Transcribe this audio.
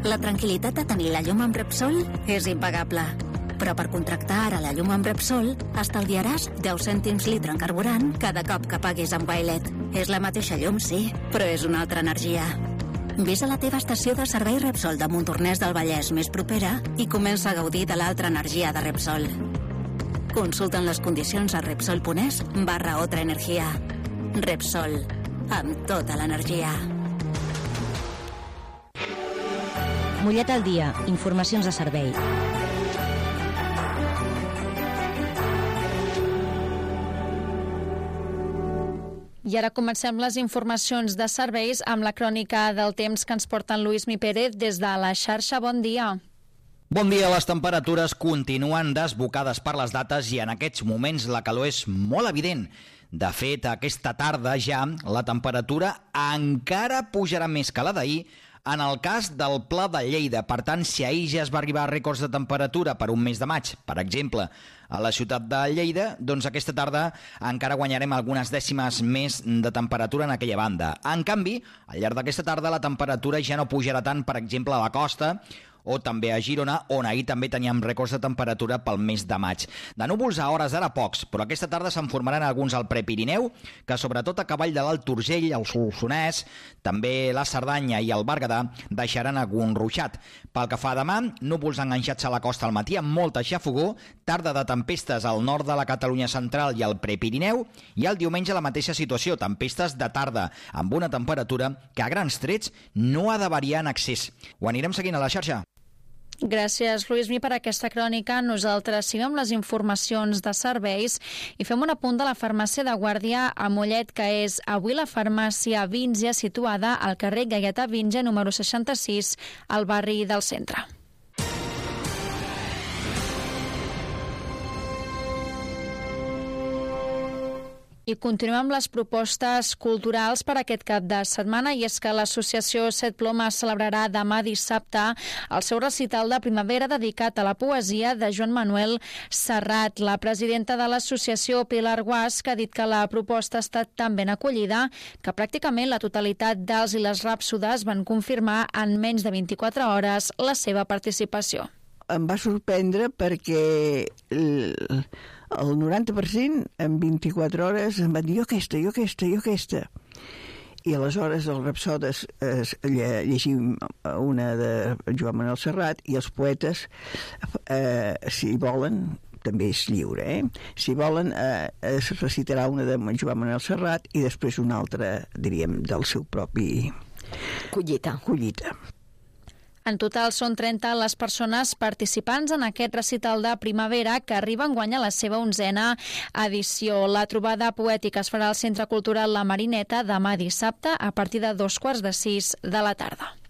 La tranquil·litat de tenir la llum amb Repsol és impagable. Però per contractar ara la llum amb Repsol, estalviaràs 10 cèntims litre en carburant cada cop que paguis amb Wilet. És la mateixa llum, sí, però és una altra energia. Ves a la teva estació de servei Repsol de Montornès del Vallès més propera i comença a gaudir de l'altra energia de Repsol. Consulta'n les condicions a Repsol.es/otra energia. Repsol, amb tota l'energia. Mollet al dia, informacions de servei. I ara comencem les informacions de serveis amb la crònica del temps que ens porta en Lluís Mi Pérez des de la xarxa. Bon dia. Bon dia, les temperatures continuen desbocades per les dates i en aquests moments la calor és molt evident. De fet, aquesta tarda ja la temperatura encara pujarà més que la d'ahir en el cas del Pla de Lleida. Per tant, si ahir ja es va arribar a rècords de temperatura per un mes de maig, per exemple, a la ciutat de Lleida, doncs aquesta tarda encara guanyarem algunes dècimes més de temperatura en aquella banda. En canvi, al llarg d'aquesta tarda la temperatura ja no pujarà tant, per exemple, a la costa o també a Girona, on ahir també teníem rècords de temperatura pel mes de maig. De núvols a hores d'ara pocs, però aquesta tarda se'n formaran alguns al Prepirineu, que sobretot a cavall de l'Alt Urgell, el Solsonès, també la Cerdanya i el Berguedà deixaran algun ruixat. Pel que fa a demà, núvols enganxats a la costa al matí amb molta xafogor, tarda de tempestes al nord de la Catalunya central i al Prepirineu, i el diumenge la mateixa situació, tempestes de tarda, amb una temperatura que a grans trets no ha de variar en excés. Ho anirem seguint a la xarxa. Gràcies, Lluís Mi, per aquesta crònica. Nosaltres seguim les informacions de serveis i fem un apunt de la farmàcia de Guàrdia a Mollet, que és avui la farmàcia Víngia, situada al carrer Gaietà Víngia, número 66, al barri del centre. I continuem amb les propostes culturals per aquest cap de setmana, i és que l'associació Set Plomes celebrarà demà dissabte el seu recital de primavera dedicat a la poesia de Joan Manuel Serrat. La presidenta de l'associació, Pilar Guasc, ha dit que la proposta ha estat tan ben acollida que pràcticament la totalitat dels i les ràpsodes van confirmar en menys de 24 hores la seva participació. Em va sorprendre perquè el 90% en 24 hores em van dir jo aquesta. I aleshores els rapsodes llegim una de Joan Manuel Serrat i els poetes, si volen, també és lliure, si volen es recitarà una de Joan Manuel Serrat i després una altra, diríem, del seu propi collita. En total són 30 les persones participants en aquest recital de primavera que arriba enguany a la seva 11a edició. La trobada poètica es farà al Centre Cultural La Marineta demà dissabte a partir de 15:45 de la tarda.